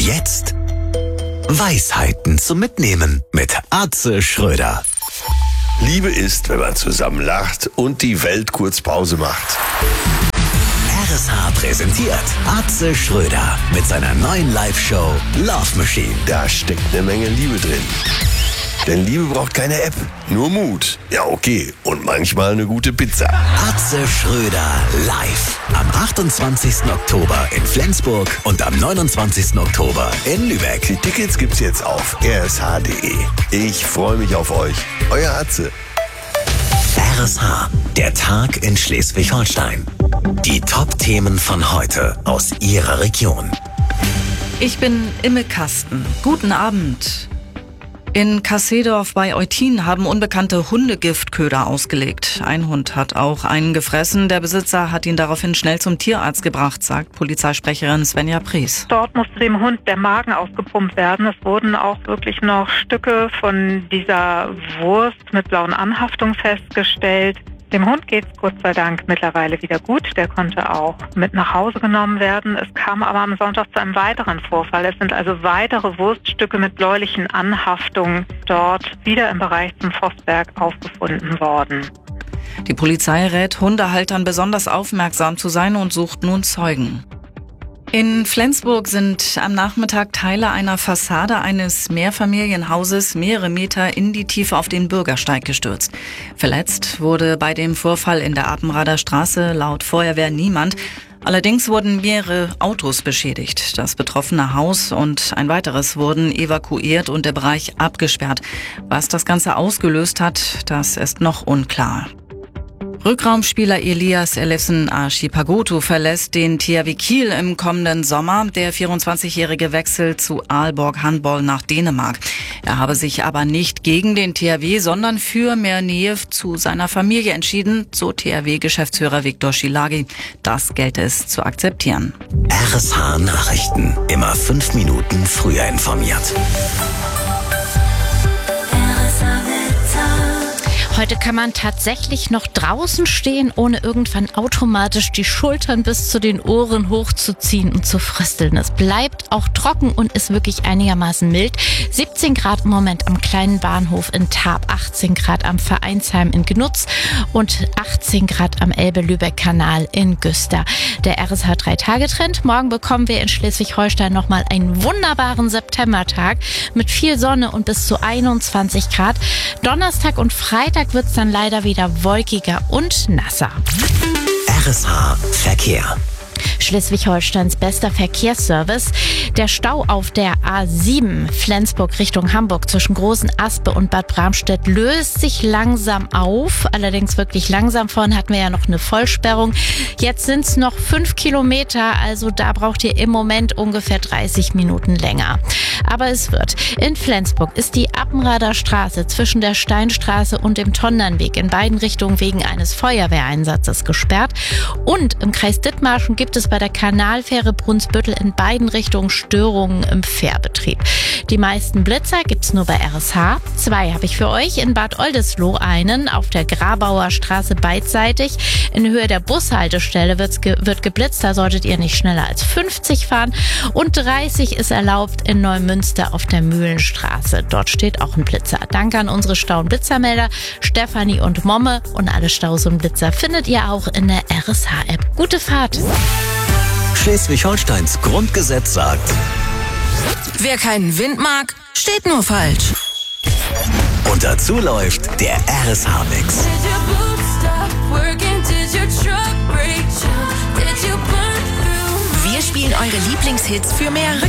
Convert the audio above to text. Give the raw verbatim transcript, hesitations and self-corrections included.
jetzt Weisheiten zum Mitnehmen mit Atze Schröder. Liebe ist, wenn man zusammen lacht und die Welt kurz Pause macht. R S H präsentiert Atze Schröder mit seiner neuen Live-Show Love Machine. Da steckt eine Menge Liebe drin. Denn Liebe braucht keine App, nur Mut. Ja, okay. Und manchmal eine gute Pizza. Atze Schröder live. Am achtundzwanzigsten Oktober in Flensburg und am neunundzwanzigsten Oktober in Lübeck. Die Tickets gibt's jetzt auf r s h punkt d e. Ich freue mich auf euch. Euer Atze. R S H, der Tag in Schleswig-Holstein. Die Top-Themen von heute aus Ihrer Region. Ich bin Imme Kasten. Guten Abend. In Kassedorf bei Eutin haben Unbekannte Hundegiftköder ausgelegt. Ein Hund hat auch einen gefressen. Der Besitzer hat ihn daraufhin schnell zum Tierarzt gebracht, sagt Polizeisprecherin Svenja Pries. Dort musste dem Hund der Magen ausgepumpt werden. Es wurden auch wirklich noch Stücke von dieser Wurst mit blauen Anhaftungen festgestellt. Dem Hund geht es Gott sei Dank mittlerweile wieder gut. Der konnte auch mit nach Hause genommen werden. Es kam aber am Sonntag zu einem weiteren Vorfall. Es sind also weitere Wurststücke mit bläulichen Anhaftungen dort wieder im Bereich zum Vossberg aufgefunden worden. Die Polizei rät Hundehaltern besonders aufmerksam zu sein und sucht nun Zeugen. In Flensburg sind am Nachmittag Teile einer Fassade eines Mehrfamilienhauses mehrere Meter in die Tiefe auf den Bürgersteig gestürzt. Verletzt wurde bei dem Vorfall in der Apenrader Straße laut Feuerwehr niemand. Allerdings wurden mehrere Autos beschädigt. Das betroffene Haus und ein weiteres wurden evakuiert und der Bereich abgesperrt. Was das Ganze ausgelöst hat, das ist noch unklar. Rückraumspieler Elias Elefsen Archipagoto verlässt den T H W Kiel im kommenden Sommer. Der vierundzwanzigjährige wechselt zu Aalborg Handball nach Dänemark. Er habe sich aber nicht gegen den T H W, sondern für mehr Nähe zu seiner Familie entschieden, so T H W-Geschäftsführer Viktor Schilagi. Das gelte es zu akzeptieren. R S H Nachrichten. Immer fünf Minuten früher informiert. Heute kann man tatsächlich noch draußen stehen, ohne irgendwann automatisch die Schultern bis zu den Ohren hochzuziehen und zu frösteln. Es bleibt auch trocken und ist wirklich einigermaßen mild. siebzehn Grad im Moment am kleinen Bahnhof in Tarp, achtzehn Grad am Vereinsheim in Gnutz und achtzehn Grad am Elbe-Lübeck-Kanal in Güster. Der R S H drei Tage Trend. Morgen bekommen wir in Schleswig-Holstein nochmal einen wunderbaren Septembertag mit viel Sonne und bis zu einundzwanzig Grad. Donnerstag und Freitag wird es dann leider wieder wolkiger und nasser. R S H Verkehr. Schleswig-Holsteins bester Verkehrsservice. Der Stau auf der A sieben Flensburg Richtung Hamburg zwischen Großen Aspe und Bad Bramstedt löst sich langsam auf. Allerdings wirklich langsam. Vorhin hatten wir ja noch eine Vollsperrung. Jetzt sind es noch fünf Kilometer. Also da braucht ihr im Moment ungefähr dreißig Minuten länger. Aber es wird. In Flensburg ist die Apenrader Straße zwischen der Steinstraße und dem Tondernweg in beiden Richtungen wegen eines Feuerwehreinsatzes gesperrt. Und im Kreis Dithmarschen gibt es bei der Kanalfähre Brunsbüttel in beiden Richtungen Störungen im Fährbetrieb. Die meisten Blitzer gibt's nur bei R S H. Zwei habe ich für euch. In Bad Oldesloe einen auf der Grabauer Straße beidseitig. In Höhe der Bushaltestelle wird's ge- wird geblitzt. Da solltet ihr nicht schneller als fünfzig fahren. Und dreißig ist erlaubt in Neumünster auf der Mühlenstraße. Dort steht auch ein Blitzer. Danke an unsere Stau- und Blitzermelder Stefanie und Momme. Und alle Staus und Blitzer findet ihr auch in der R S H-App. Gute Fahrt! Schleswig-Holsteins Grundgesetz sagt: Wer keinen Wind mag, steht nur falsch. Und dazu läuft der R S H-Mix. Wir spielen eure Lieblingshits für mehr